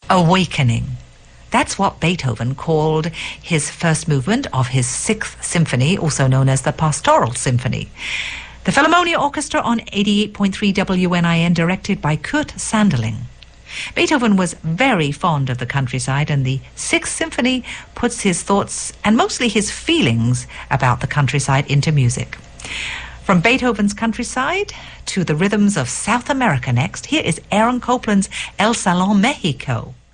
Awakening. That's what Beethoven called his first movement of his Sixth Symphony, also known as the Pastoral Symphony. The Philharmonia Orchestra on 88.3 WNIN, directed by Kurt Sanderling. Beethoven was very fond of the countryside, and the Sixth Symphony puts his thoughts and mostly his feelings about the countryside into music. From Beethoven's countryside to the rhythms of South America next, here is Aaron Copland's El Salón Mexico.